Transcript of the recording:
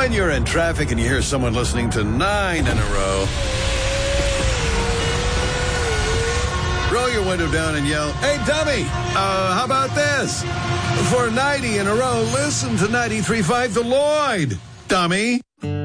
When you're in traffic and you hear someone listening to 9 in a row, roll your window down and yell, "Hey, dummy, how about this? For 90 in a row, listen to 93.5 The Lloyd, dummy."